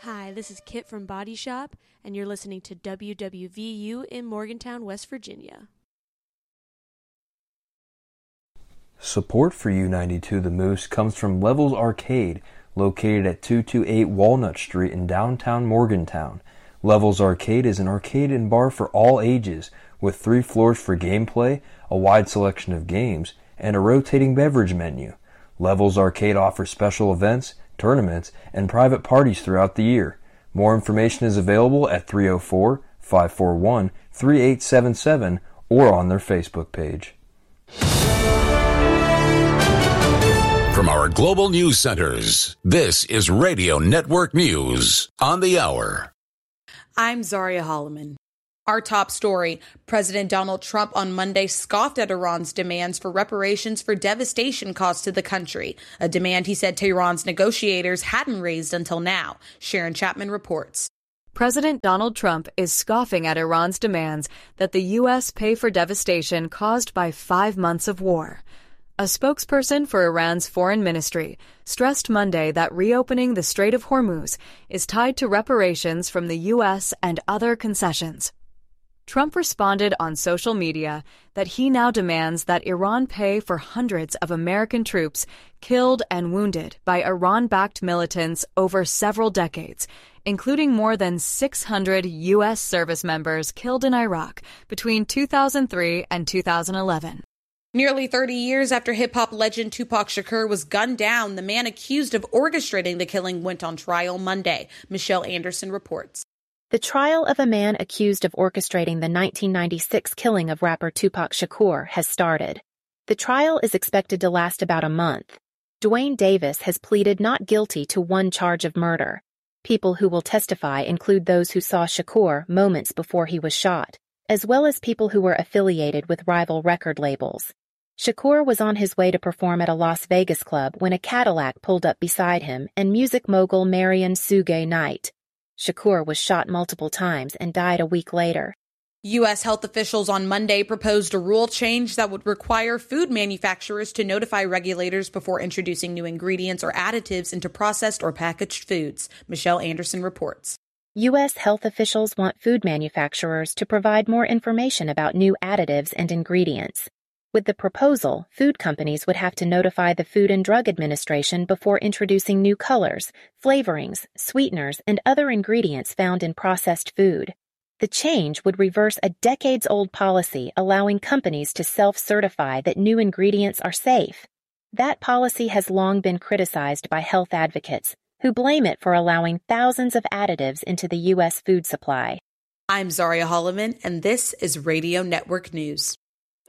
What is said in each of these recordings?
Hi, this is Kit from Body Shop, and you're listening to WWVU in Morgantown, West Virginia. Support for U92 The Moose comes from Levels Arcade, located at 228 Walnut Street in downtown Morgantown. Levels Arcade is an arcade and bar for all ages, with 3 floors for gameplay, a wide selection of games, and a rotating beverage menu. Levels Arcade offers special events, tournaments, and private parties throughout the year. More information is available at 304-541-3877 or on their Facebook page. From our global news centers, this is Radio Network News on the Hour. I'm Zaria Holloman. Our top story, President Donald Trump on Monday scoffed at Iran's demands for reparations for devastation caused to the country, a demand he said Tehran's negotiators hadn't raised until now. Sharon Chapman reports. President Donald Trump is scoffing at Iran's demands that the U.S. pay for devastation caused by 5 months of war. A spokesperson for Iran's foreign ministry stressed Monday that reopening the Strait of Hormuz is tied to reparations from the U.S. and other concessions. Trump responded on social media that he now demands that Iran pay for hundreds of American troops killed and wounded by Iran-backed militants over several decades, including more than 600 U.S. service members killed in Iraq between 2003 and 2011. Nearly 30 years after hip-hop legend Tupac Shakur was gunned down, the man accused of orchestrating the killing went on trial Monday. Michelle Anderson reports. The trial of a man accused of orchestrating the 1996 killing of rapper Tupac Shakur has started. The trial is expected to last about a month. Dwayne Davis has pleaded not guilty to 1 charge of murder. People who will testify include those who saw Shakur moments before he was shot, as well as people who were affiliated with rival record labels. Shakur was on his way to perform at a Las Vegas club when a Cadillac pulled up beside him and music mogul Marion Suge Knight. Shakur was shot multiple times and died a week later. U.S. health officials on Monday proposed a rule change that would require food manufacturers to notify regulators before introducing new ingredients or additives into processed or packaged foods. Michelle Anderson reports. U.S. health officials want food manufacturers to provide more information about new additives and ingredients. With the proposal, food companies would have to notify the Food and Drug Administration before introducing new colors, flavorings, sweeteners, and other ingredients found in processed food. The change would reverse a decades-old policy allowing companies to self-certify that new ingredients are safe. That policy has long been criticized by health advocates, who blame it for allowing thousands of additives into the U.S. food supply. I'm Zaria Holloman, and this is Radio Network News.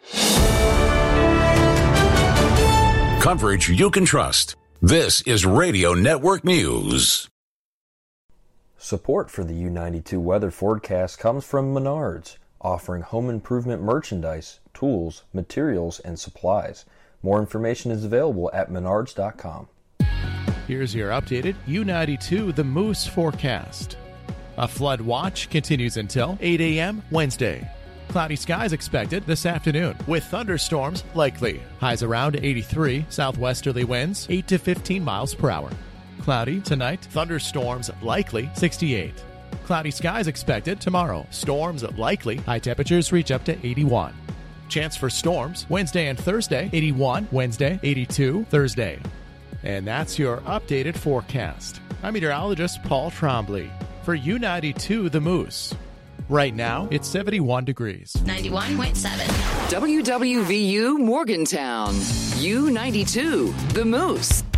Coverage you can trust. This is Radio Network News. Support for the U92 weather forecast comes from Menards, offering home improvement merchandise, tools, materials, and supplies. More information is available at menards.com. Here's your updated U92 The Moose forecast. A flood watch continues until 8 a.m. Wednesday. Cloudy skies expected this afternoon, with thunderstorms likely. Highs around 83, southwesterly winds 8 to 15 miles per hour. Cloudy tonight, thunderstorms likely 68. Cloudy skies expected tomorrow. Storms likely, high temperatures reach up to 81. Chance for storms Wednesday and Thursday, 81 Wednesday, 82 Thursday. And that's your updated forecast. I'm meteorologist Paul Trombley for U92 The Moose. Right now, it's 71 degrees. 91.7. WWVU Morgantown. U92 The Moose.